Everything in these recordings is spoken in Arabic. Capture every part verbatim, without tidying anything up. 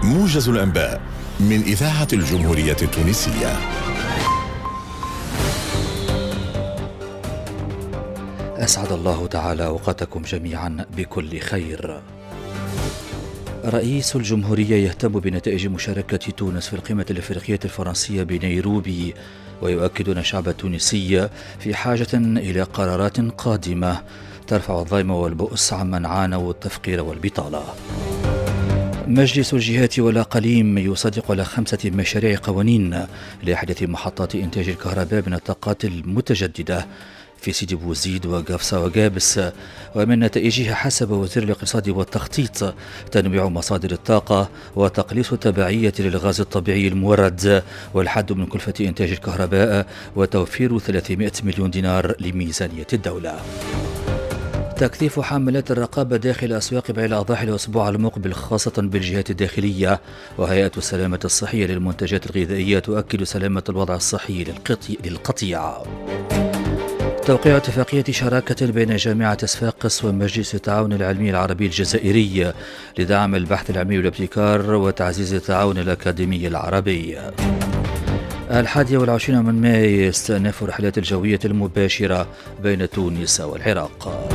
موجز الأنباء من إذاعة الجمهورية التونسية. أسعد الله تعالى أوقاتكم جميعا بكل خير. رئيس الجمهورية يهتم بنتائج مشاركة تونس في القمة الأفريقية الفرنسية بنيروبي، ويؤكد أن الشعب التونسي في حاجة إلى قرارات قادمة ترفع الضيم والبؤس عمن عانوا التفقير والبطالة. مجلس الجهات والأقاليم يصدق على خمسة مشاريع قوانين لإحداث محطات إنتاج الكهرباء من الطاقات المتجددة في سيدي بوزيد وقفصة وقابس، ومن نتائجها حسب وزير الاقتصاد والتخطيط تنويع مصادر الطاقة وتقليص التبعية للغاز الطبيعي المورد والحد من كلفة إنتاج الكهرباء وتوفير ثلاثمائة مليون دينار لميزانية الدولة. تكثيف حملات الرقابة داخل أسواق بيع الأضاحي الأسبوع المقبل خاصة بالجهات الداخلية، وهيئة السلامة الصحية للمنتجات الغذائية تؤكد سلامة الوضع الصحي للقطيع. توقيع اتفاقية شراكة بين جامعة صفاقس ومجلس التعاون العلمي العربي الجزائري لدعم البحث العلمي والابتكار وتعزيز التعاون الأكاديمي العربي. الحادي والعشرين من ماي استئناف الرحلات الجوية المباشرة بين تونس والعراق.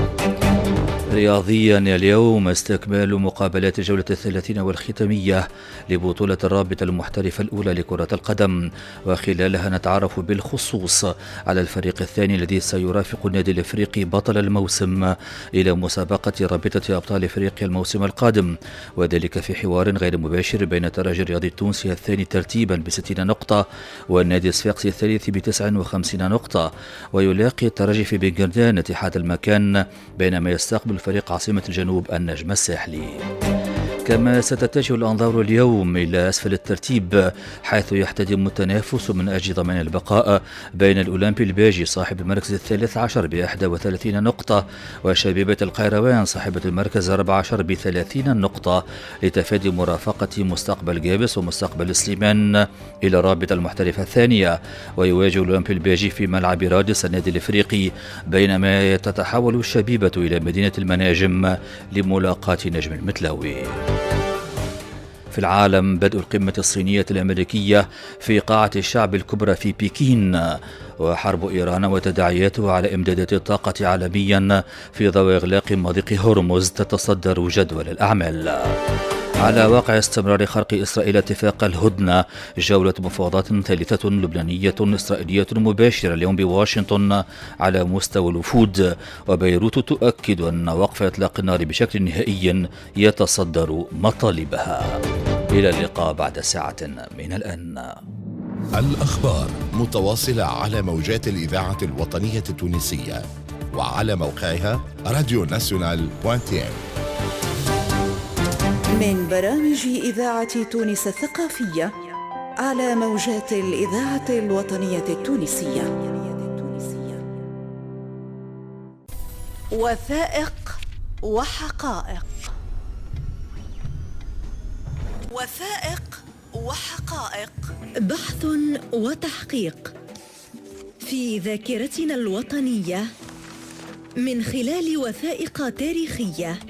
رياضيا اليوم استكمال مقابلات الجولة الثلاثين والختامية لبطولة الرابطة المحترفة الأولى لكرة القدم، وخلالها نتعرف بالخصوص على الفريق الثاني الذي سيرافق النادي الإفريقي بطل الموسم إلى مسابقة رابطة أبطال إفريقيا الموسم القادم، وذلك في حوار غير مباشر بين الترجي الرياضي التونسي الثاني ترتيبا بستين نقطة والنادي الصفاقسي الثالث بتسع وخمسين نقطة، ويلاقي الترجي في بنغردان اتحاد المكان بينما يستقبل فريق عاصمة الجنوب النجم الساحلي. كما ستتجه الأنظار اليوم إلى أسفل الترتيب حيث يحتدم التنافس من أجل ضمان البقاء بين الأولمبي الباجي صاحب المركز الثالث عشر بإحدى وثلاثين نقطة وشبيبة القيروان صاحبة المركز الرابع عشر بثلاثين نقطة لتفادي مرافقة مستقبل جابس ومستقبل سليمان إلى الرابطة المحترفة الثانية، ويواجه الأولمبي الباجي في ملعب رادس النادي الإفريقي، بينما تتحول الشبيبة إلى مدينة المناجم لملاقاة نجم المتلوي. في العالم، بدء القمة الصينية الأمريكية في قاعة الشعب الكبرى في بكين، وحرب إيران وتداعياتها على إمدادات الطاقة عالميا في ضوء إغلاق مضيق هرمز تتصدر جدول الأعمال. على واقع استمرار خرق إسرائيل اتفاق الهدنة، جولة مفاوضات ثالثة لبنانية إسرائيلية مباشرة اليوم بواشنطن على مستوى الوفود، وبيروت تؤكد أن وقف إطلاق النار بشكل نهائي يتصدر مطالبها. إلى اللقاء بعد ساعة من الآن. الأخبار متواصلة على موجات الإذاعة الوطنية التونسية وعلى موقعها راديو ناسيونال دوت تي. من برامج إذاعة تونس الثقافية على موجات الإذاعة الوطنية التونسية. وثائق وحقائق. وثائق وحقائق، بحث وتحقيق في ذاكرتنا الوطنية من خلال وثائق تاريخية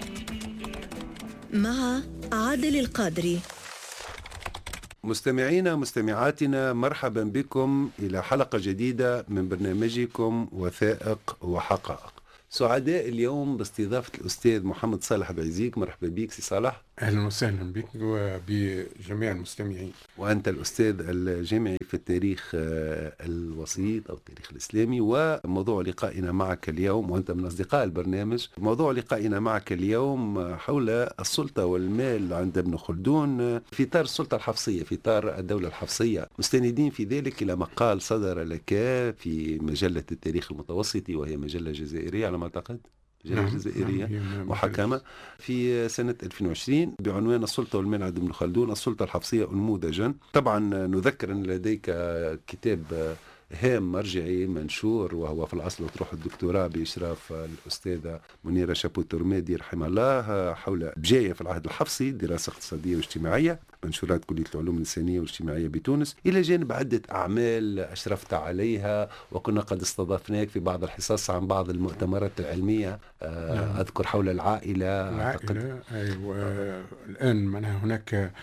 مع عادل القادري. مستمعينا مستمعاتنا، مرحبا بكم إلى حلقة جديدة من برنامجكم وثائق وحقائق. سعداء اليوم باستضافة الأستاذ محمد صالح بعزيك. مرحبا بك سي صالح. أهلا وسهلا بك وبجميع المستمعين. وأنت الأستاذ الجامعي في التاريخ الوسيط أو التاريخ الإسلامي، وموضوع لقائنا معك اليوم وأنت من أصدقاء البرنامج، موضوع لقائنا معك اليوم حول السلطة والمال عند ابن خلدون في إطار السلطة الحفصية، في إطار الدولة الحفصية، مستندين في ذلك إلى مقال صدر لك في مجلة التاريخ المتوسطي، وهي مجلة جزائرية على ما أعتقد، مجلة نعم جزائرية نعم محكمة في سنة ألفين وعشرين بعنوان السلطة والمال عند ابن خلدون، السلطة الحفصية أنموذجا. طبعا نذكر أن لديك كتاب هام مرجعي منشور وهو في الأصل أطروحة الدكتوراه بإشراف الأستاذة منيرة شابو ترمادي رحمه الله حول بجاية في العهد الحفصي، دراسة اقتصادية واجتماعية، منشورات كلية العلوم الإنسانية والاجتماعية بتونس، إلى جانب عدة أعمال أشرفت عليها وكنا قد استضفناك في بعض الحصص عن بعض المؤتمرات العلمية. أذكر حول العائلة. العائلة أيوة. الآن معناها هناك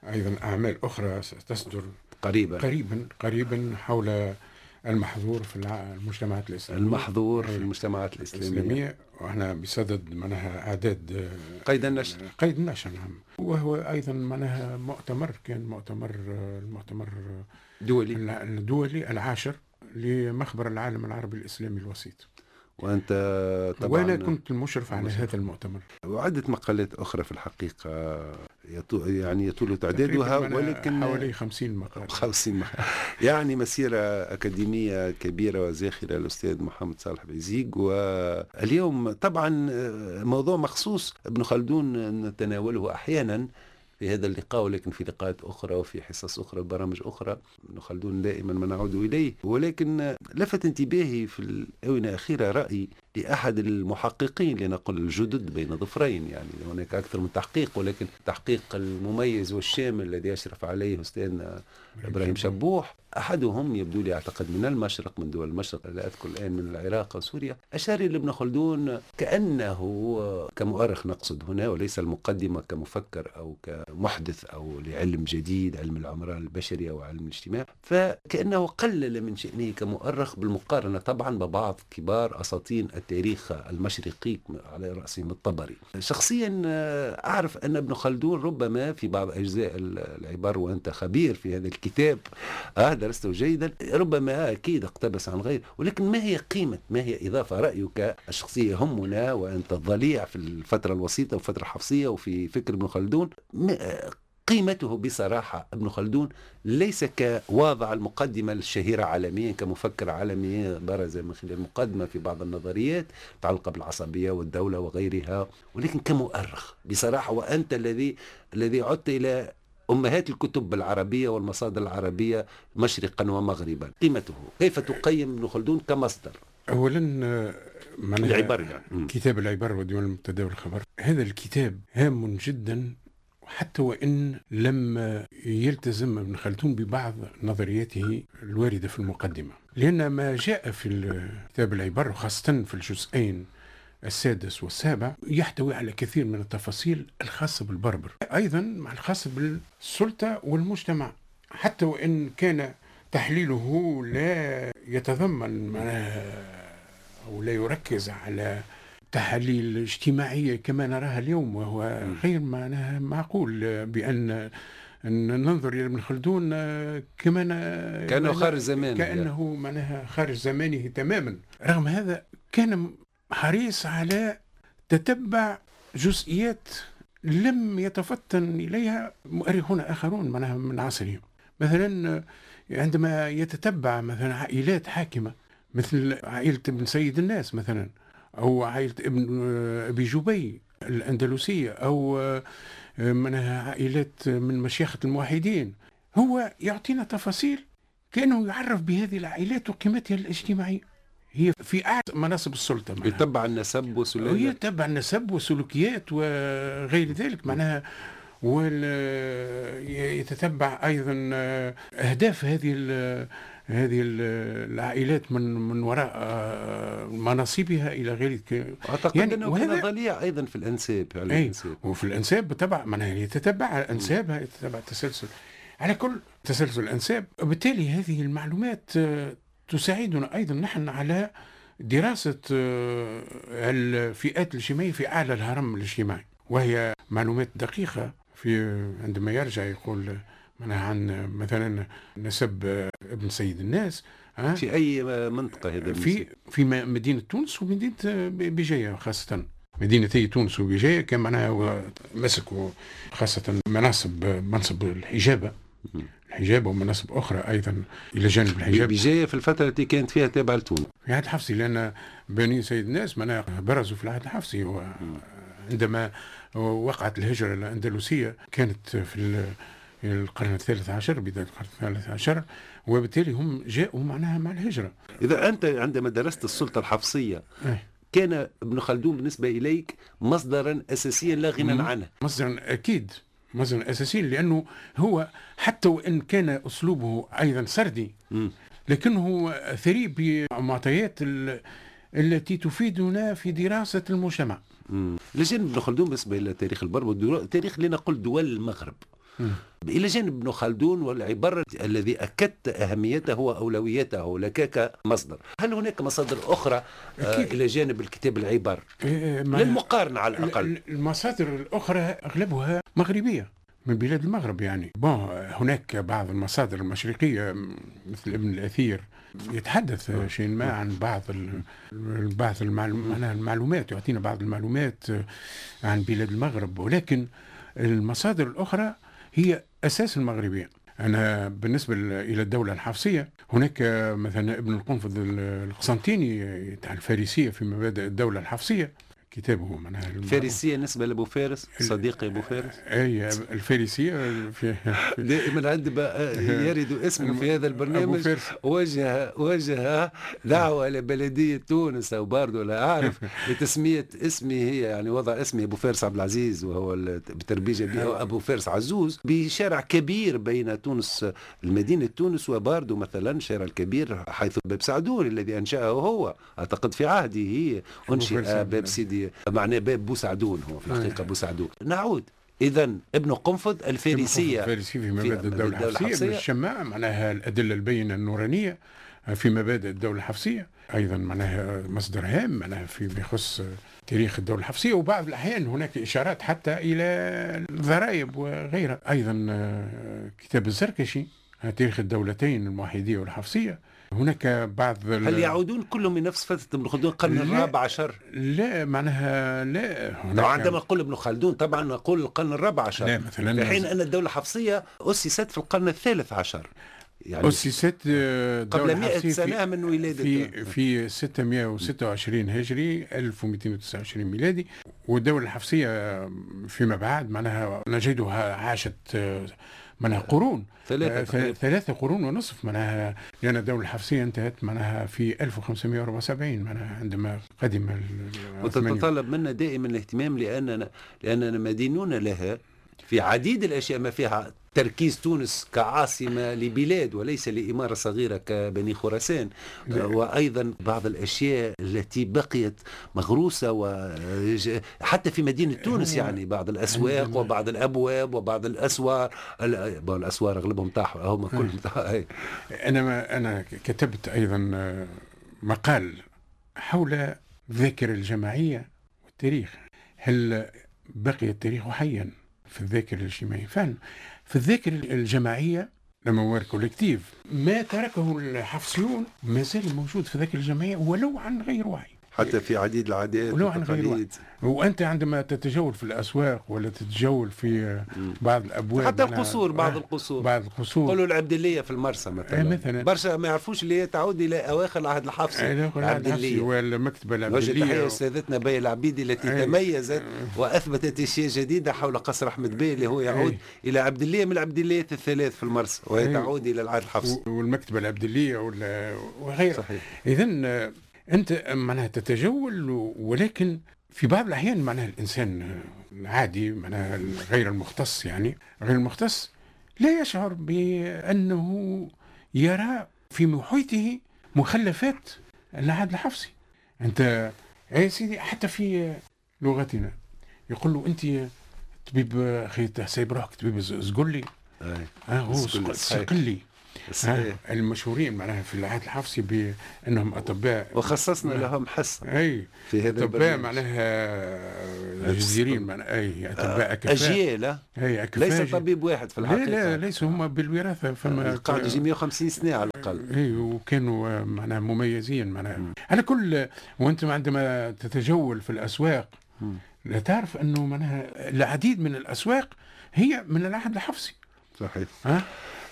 أيضا أعمال أخرى ستصدر قريبا قريبا قريبا حول المحظور في المجتمعات الإسلامية. المحظور في المجتمعات الإسلامية, الإسلامية وإحنا بصدد معناها أعداد قيد النشر قيد النشر نعم. وهو أيضا معناها مؤتمر كان مؤتمر المؤتمر دولي الدولي العاشر لمخبر العالم العربي الإسلامي الوسيط، وأنت طبعا وأنا كنت المشرف على مشرف. هذا المؤتمر. وعدة مقالات أخرى في الحقيقة يطول يعني يطول تعدادها، ولكن حوالي خمسين مقالة خمسين مقالة يعني مسيرة أكاديمية كبيرة وزاخرة الأستاذ محمد صالح بيزيق. واليوم طبعا موضوع مخصوص ابن خلدون نتناوله أحيانا في هذا اللقاء، ولكن في لقاءات أخرى وفي حصص أخرى وبرامج أخرى ابن خلدون دائما ما نعود إليه. ولكن لفت انتباهي في الآونة الأخيرة رأي لأحد المحققين لنقل الجدد بين ظفرين، يعني هناك أكثر من تحقيق، ولكن التحقيق المميز والشامل الذي يشرف عليه أستاذنا إبراهيم شبوح، أحدهم يبدو لي أعتقد من المشرق، من دول المشرق، لا أذكر الآن، من العراق وسوريا، أشار إلى ابن خلدون كأنه كمؤرخ نقصد هنا، وليس المقدمة كمفكر أو كمحدث أو لعلم جديد، علم العمران البشري أو علم الاجتماع، فكأنه قلل من شأنه كمؤرخ بالمقارنة طبعا ببعض كبار أساطين التاريخ المشرقي على رأسهم الطبري. شخصيا أعرف أن ابن خلدون ربما في بعض أجزاء العبر، وأنت خبير في هذا الكتاب آه درسته جيدا، ربما أكيد اقتبس عن غيره، ولكن ما هي قيمة، ما هي إضافة رأيك الشخصية يهمنا، وأنت الضليع في الفترة الوسيطة والفترة الحفصية وفي فكر ابن خلدون، قيمته بصراحة ابن خلدون ليس كواضع المقدمة الشهيرة عالميا كمفكر عالمي برز من خلال المقدمة في بعض النظريات متعلقة بالعصبية والدولة وغيرها، ولكن كمؤرخ بصراحة، وأنت الذي الذي عدت إلى أمهات الكتب بالعربية والمصادر العربية مشرقا ومغربا، قيمته كيف تقيم ابن خلدون كمصدر؟ أولا العبر يعني. كتاب العبر وديوان المتداول الخبر، هذا الكتاب هام جدا، حتى وإن لم يلتزم ابن خلدون ببعض نظرياته الواردة في المقدمة، لأن ما جاء في كتاب العبر وخاصة في الجزئين السادس والسابع يحتوي على كثير من التفاصيل الخاصة بالبربر، أيضا مع الخاصة بالسلطة والمجتمع، حتى وإن كان تحليله لا يتضمن أو لا يركز على تحاليل اجتماعية كما نراها اليوم، وهو غير معناها معقول بأن ننظر إلى ابن خلدون كما كأنه خارج زمانه، كأنه معناها خارج زمانه تماما. رغم هذا كان حريص على تتبع جزئيات لم يتفطن إليها مؤرخون آخرون معناها من عصرهم. مثلا عندما يتتبع مثلا عائلات حاكمة مثل عائلة ابن سيد الناس مثلا، أو عائلة ابن أبي جبي الأندلسية، أو من عائلات من مشيخة الموحدين، هو يعطينا تفاصيل كأنه يعرف بهذه العائلات وقيمتها الاجتماعية، هي في أعلى مناصب السلطة، يتبع النسب وسلوكيات، يتبع النسب وسلوكيات وغير ذلك معناها، ويتتبع أيضا أهداف هذه هذه العائلات من من وراء مناصبها إلى غير ذلك. أعتقد يعني أنه كان ضليع أيضا في الأنساب، على الأنساب وفي الأنساب بتبع معناها يتتبع الأنساب، يتتبع التسلسل على كل تسلسل الأنساب، وبالتالي هذه المعلومات تساعدنا أيضا نحن على دراسة الفئات الاجتماعية في أعلى الهرم الاجتماعي، وهي معلومات دقيقة. في عندما يرجع يقول عن مثلا نسب ابن سيد الناس في أي منطقة هذا؟ في في مدينة تونس ومدينة بجاية، خاصة مدينتي تونس وبجاية كان معناها مسكوا خاصة مناصب منصب الحجابة الحجاب ومناصب أخرى أيضا إلى جانب الحجاب. بجاية في الفترة التي كانت فيها تابعة لتونس في العهد الحفصي، لأن بني سيد الناس معناها برزوا في العهد الحفصي، وعندما وقعت الهجرة الأندلسية كانت في القرن الثالث عشر، بداية القرن الثالث عشر، وبالتالي هم جاءوا معناها مع الهجرة. إذا أنت عندما درست السلطة الحفصية أي. كان ابن خلدون بالنسبة إليك مصدرا أساسيا لا غنى عنه؟ مصدرا أكيد، مصدرا أساسيا، لأنه هو حتى وإن كان أسلوبه أيضا سردي م. لكنه ثري بمعطيات التي تفيدنا في دراسة المجتمع. لجان ابن خلدون بالنسبة إلى تاريخ البربر، تاريخ لنقل دول المغرب، إلى جانب ابن خلدون والعبارة الذي أكدت أهميته وأولويته لك كمصدر، هل هناك مصادر أخرى آه إلى جانب الكتاب العبر للمقارنة على الأقل؟ المصادر الأخرى أغلبها مغربية من بلاد المغرب يعني. بون هناك بعض المصادر المشرقية مثل ابن الأثير يتحدث شيء ما عن بعض بعض المعلومات، يعطينا بعض المعلومات عن بلاد المغرب، ولكن المصادر الأخرى هي أساس المغربية. أنا بالنسبة إلى الدولة الحفصية هناك مثلا ابن القنفذ القسنطيني تاع الفارسية في مبادئ الدولة الحفصية، كتابه معناها الفارسية نسبة لأبو فارس صديقي أبو فارس. أي الفارسية في دائما عندما يرد اسمه في هذا البرنامج وجه وجه دعوة لبلدية تونس أو باردو لا أعرف لتسمية اسمه، هي يعني وضع اسمه أبو فارس عبد العزيز وهو بتربيجة به أبو فارس عزوز، بشارع كبير بين تونس المدينة تونس وباردو مثلا، شارع الكبير حيث باب سعدون الذي أنشأه هو أعتقد في عهده أنشئ باب سيدي معناه باب بوسعدون، هو في الحقيقة بوسعدون. نعود إذا ابن قنفذ الفارسية الفارسية في مبادئ الدولة الحفصية، ابن الشماع معناها الأدلة البينة النورانية في مبادئ الدولة الحفصية، أيضا معناها مصدر هام معناها في بيخص تاريخ الدولة الحفصية، وبعض الأحيان هناك إشارات حتى إلى الضرائب وغيرها. أيضا كتاب الزركشي تاريخ الدولتين الموحدية والحفصية، هناك بعض هل يعودون كلهم من نفس فترة ابن خلدون القرن الرابع عشر؟ لا معناها لا. عندما نقول ابن خلدون طبعا نقول القرن الرابع عشر، لا مثلا في حين أن الدولة الحفصية أسست في القرن الثالث عشر، يعني أسست قبل مئة سنة من ولادة في في ستمائة وستة وعشرين هجري ألف ومئتين وتسعة وعشرين ميلادي، والدولة الحفصية فيما بعد معناها نجدها عاشت معناها قرون ثلاثة, ثلاثة قرون ونصف معناها، لأن الدولة الحفصية انتهت معناها في ألف وخمسمائة وأربعة وسبعين معناها عندما قدم العثمانيون. وتتطلب منا دائما الاهتمام لأننا لأننا مدينون لها في عديد الأشياء، ما فيها تركيز تونس كعاصمة لبلاد وليس لإمارة صغيرة كبني خراسان، وأيضا بعض الأشياء التي بقيت مغروسة وحتى في مدينة تونس، يعني بعض الأسواق وبعض الأبواب وبعض الأسوار، الأسوار أغلبهم طاحوا هم كلهم طاحوا. أنا أنا كتبت أيضا مقال حول الذاكرة الجماعية والتاريخ، هل بقي التاريخ حيا في الذاكرة الاجتماعية؟ فعلا في الذاكرة الجماعية لما هو كولكتيف ما تركه الحفصيون ما زال موجود في الذاكرة الجماعية ولو عن غير وعي، حتى في عديد العادات ولو عن غير وعي. وأنت عندما تتجول في الأسواق ولا تتجول في بعض الأبواب، حتى القصور، بعض القصور بعض القصور قولوا العبدلية في المرسى مثلا, مثلا برشا ما يعرفوش اللي هي تعود إلى أواخر العهد الحفصي، العبدلية والمكتبة العبدلية. تحية أستاذتنا بي العبيدي التي أي. تميزت وأثبتت أشياء جديدة حول قصر أحمد بي اللي هو يعود أي. إلى عبدلية من العبدليات الثلاث في المرسى، وهي تعود إلى العهد الحفصي والمكتبة العبدلية وغيرها. إذن أنت معناها تتجول، ولكن في بعض الأحيان معناها الإنسان العادي معناها غير المختص يعني غير المختص لا يشعر بأنه يرى في محيطه مخلفات العهد الحفصي. أنت يا سيدي حتى في لغتنا يقول له أنت طبيب خيط حساب روحك طبيب زقلي، آه هو صقلي المشهورين معناها في العهد الحفصي بأنهم أطباء، وخصصنا لهم حصة أي في هذا أطباء معناها جزيرين معناها أي أطباء أكفاء أجيال، أي ليس طبيب واحد في الحقيقة، لا لا ليسوا هم بالوراثة، فما قاعد يجي مئة وخمسين سنة على الأقل، أي وكانوا معناها مميزين معناها. على كل وأنت عندما تتجول في الأسواق لا تعرف أنه معناها العديد من الأسواق هي من العهد الحفصي. صحيح. ها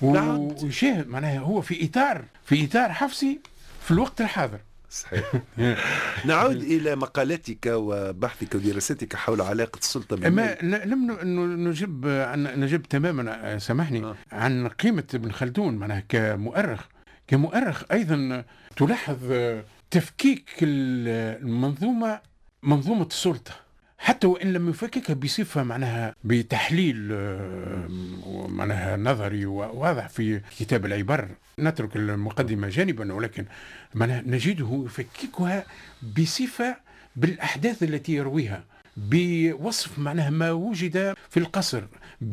ويشاهد معناها هو في إطار في إطار حفصي في الوقت الحاضر. صحيح. نعود إلى مقالاتك وبحثك ودراستك حول علاقة السلطة بالمال. لم نجب عن نجب تماما سامحني آه. عن قيمة ابن خلدون معناها كمؤرخ كمؤرخ أيضا تلاحظ تفكيك المنظومة منظومة السلطة، حتى وإن لم يفككها بصفة معناها بتحليل معناها نظري وواضح في كتاب العبر، نترك المقدمة جانبا، ولكن معناها نجده يفككها بصفة بالأحداث التي يرويها بوصف معناها ما وجد في القصر،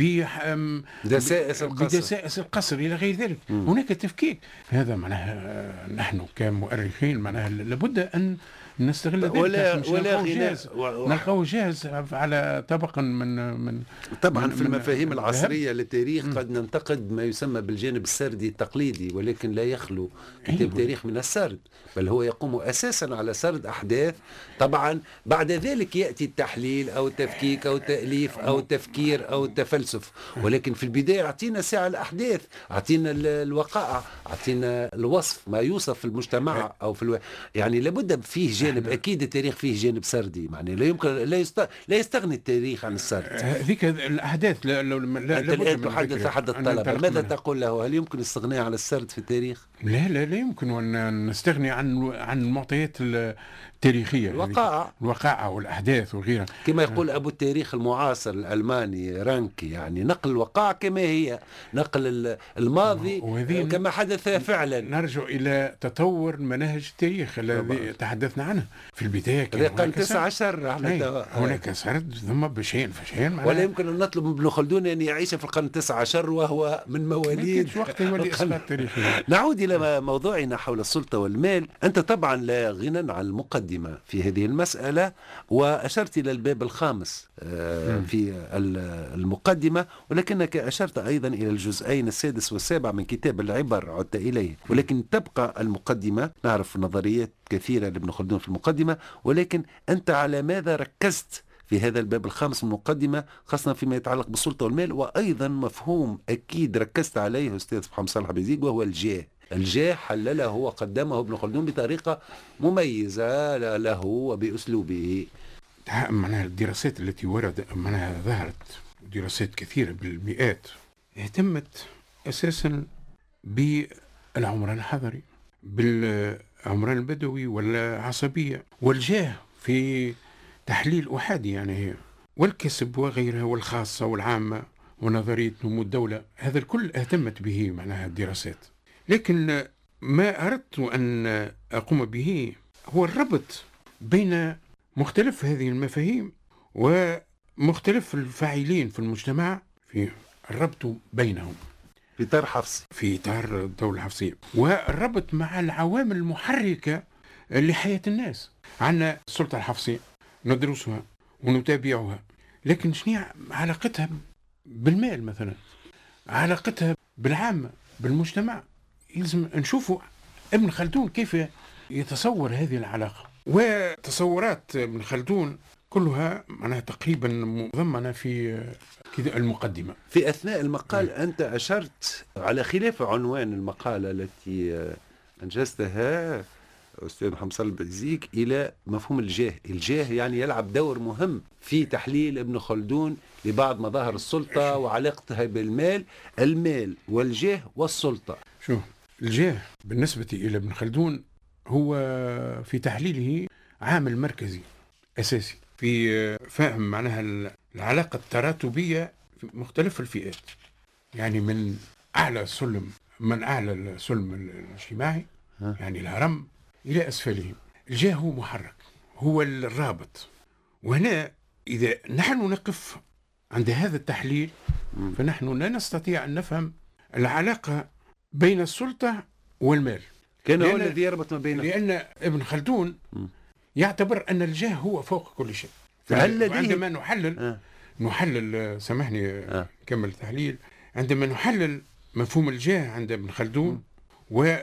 بدسائس القصر بدسائس القصر إلى غير ذلك. م. هناك تفكيك. هذا معناها نحن كمؤرخين معناها لابد أن نستغل ذلك. ولا مش ولا جاهز نلقاه جاهز على طبق من من طبعا من في المفاهيم من العصريه للتاريخ م. قد ننتقد ما يسمى بالجانب السردي التقليدي، ولكن لا يخلو كتاب أيوه. تاريخ من السرد، بل هو يقوم اساسا على سرد احداث. طبعا بعد ذلك ياتي التحليل او التفكيك او التاليف او التفكير او التفلسف، ولكن في البدايه اعطينا ساعه الاحداث، اعطينا الوقائع، اعطينا الوصف ما يوصف في المجتمع او في الو... يعني لابد فيه جانب، اكيد التاريخ فيه جانب سردي، يعني لا يمكن لا, يست... لا يستغني التاريخ عن السرد. هذيك الاحداث لا لا لا انت الان تحدث احد الطلبه، ماذا تقول له؟ هل يمكن الاستغناء عن السرد في التاريخ؟ لا لا لا يمكن ان نستغني عن عن المعطيات التاريخيه، الوقائع الوقائع والاحداث وغيرها، كما يقول ابو التاريخ المعاصر الالماني رانكي، يعني نقل الوقائع كما هي، نقل الماضي كما حدث فعلا. نرجع الى تطور مناهج التاريخ الذي تحدثنا عنه في البدايه. كان هناك تسعة عشر هناك سرد ثم بشين فشين، ولا يمكن ان نطلب من ابن خلدون ان يعيش في القرن التاسع عشر وهو من مواليد وقت يولي اسقاط تاريخي. نعود الى موضوعنا حول السلطه والمال. انت طبعا لا غنى عن المقدمه في هذه المساله، واشرت الى الباب الخامس في المقدمه، ولكنك اشرت ايضا الى الجزئين السادس والسابع من كتاب العبر عدت اليه، ولكن تبقى المقدمه. نعرف نظريات كثيره لابن خلدون في المقدمه، ولكن انت على ماذا ركزت في هذا الباب الخامس من المقدمة، خاصة فيما يتعلق بالسلطة والمال؟ وأيضا مفهوم أكيد ركزت عليه أستاذ محمد صالح بيزيق، وهو الجاه. الجاه حلله وقدمه ابن خلدون بطريقة مميزة له وبأسلوبه. معناها الدراسات التي ورد معناها ظهرت دراسات كثيرة بالمئات اهتمت أساسا بالعمران الحضري، بالعمران البدوي والعصبية والجاه في تحليل أحادي يعني هي، والكسب وغيرها والخاصة والعامة ونظرية نمو الدولة. هذا الكل اهتمت به معناها الدراسات، لكن ما أردت أن أقوم به هو الربط بين مختلف هذه المفاهيم ومختلف الفاعلين في المجتمع، في الربط بينهم في إطار حفصي، في إطار الدولة الحفصية، والربط مع العوامل المحركة لحياة الناس. عندنا السلطة الحفصية ندرسها ونتابعها، لكن شنو علاقتها بالمال مثلا؟ علاقتها بالعامة بالمجتمع؟ لازم نشوفوا ابن خلدون كيف يتصور هذه العلاقة. وتصورات ابن خلدون كلها معناها تقريبا مضمنة في المقدمة. في أثناء المقال م. أنت أشرت على خلاف عنوان المقالة التي أنجزتها أستاذ محمد صالح بيزيق إلى مفهوم الجاه. الجاه يعني يلعب دور مهم في تحليل ابن خلدون لبعض مظاهر السلطة وعلاقتها بالمال، المال والجاه والسلطة. شو الجاه بالنسبة إلى ابن خلدون هو في تحليله عامل مركزي أساسي في فهم معناها العلاقة التراتبية في مختلف الفئات، يعني من أعلى سلم من أعلى السلم الاجتماعي يعني الهرم إلى أسفله. الجاه هو محرك، هو الرابط. وهنا إذا نحن نقف عند هذا التحليل فنحن لا نستطيع أن نفهم العلاقة بين السلطة والمال، كان هو الذي يربط ما بينهم، لأن ابن خلدون يعتبر أن الجاه هو فوق كل شيء. عندما نحلل آه. نحلل سامحني آه. كمل التحليل، عندما نحلل مفهوم الجاه عند ابن خلدون م.